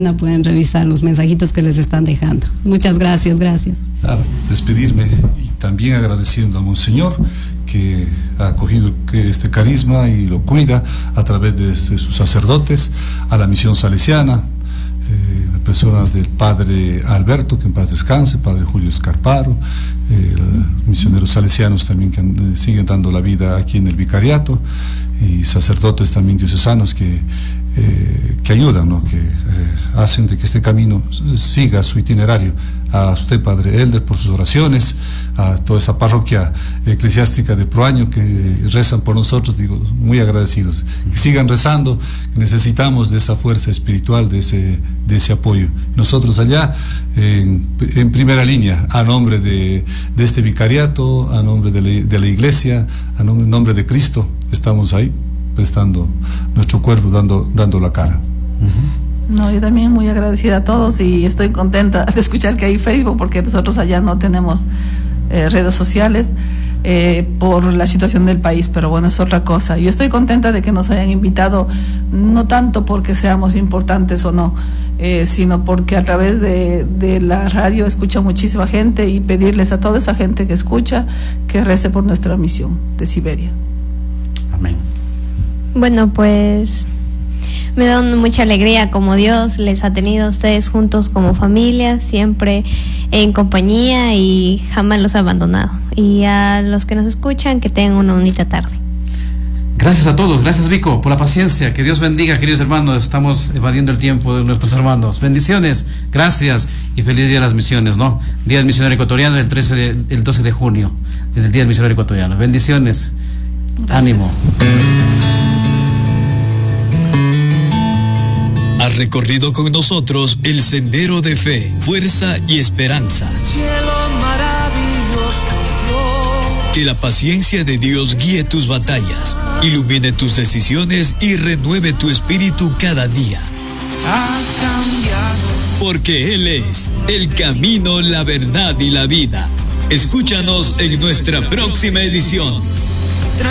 pueden revisar los mensajitos que les están dejando. Muchas gracias. Claro, despedirme y también agradeciendo a Monseñor que ha acogido este carisma y lo cuida a través de sus sacerdotes, a la misión salesiana, la persona del padre Alberto, que en paz descanse, padre Julio Escarparo, misioneros salesianos también que siguen dando la vida aquí en el vicariato, y sacerdotes también diocesanos que ayudan, ¿no? Que hacen de que este camino siga su itinerario. A usted, padre Elder, por sus oraciones, a toda esa parroquia eclesiástica de Proaño que rezan por nosotros, digo, muy agradecidos. Que sigan rezando, que necesitamos de esa fuerza espiritual, de ese apoyo. Nosotros allá, en primera línea, a nombre de este vicariato, a nombre de la iglesia, en nombre de Cristo, estamos ahí prestando nuestro cuerpo, dando la cara. No, yo también muy agradecida a todos y estoy contenta de escuchar que hay Facebook, porque nosotros allá no tenemos redes sociales por la situación del país, pero bueno, es otra cosa. Yo estoy contenta de que nos hayan invitado, no tanto porque seamos importantes o no, sino porque a través de la radio escucha muchísima gente, y pedirles a toda esa gente que escucha que rece por nuestra misión de Siberia. Amén. Bueno, pues me da mucha alegría como Dios les ha tenido a ustedes juntos como familia, siempre en compañía y jamás los ha abandonado. Y a los que nos escuchan, que tengan una bonita tarde. Gracias a todos, gracias Vico por la paciencia, que Dios bendiga, queridos hermanos. Estamos evadiendo el tiempo de nuestros hermanos. Bendiciones, gracias y feliz día de las misiones, ¿no? Día del Misionero Ecuatoriano, el 12 de junio, es el Día del Misionero Ecuatoriano. Bendiciones, gracias. Ánimo. Ha recorrido con nosotros el sendero de fe, fuerza y esperanza. Cielo maravilloso, Dios. Que la paciencia de Dios guíe tus batallas, ilumine tus decisiones y renueve tu espíritu cada día. Has cambiado. Porque Él es el camino, la verdad y la vida. Escúchanos en nuestra próxima edición.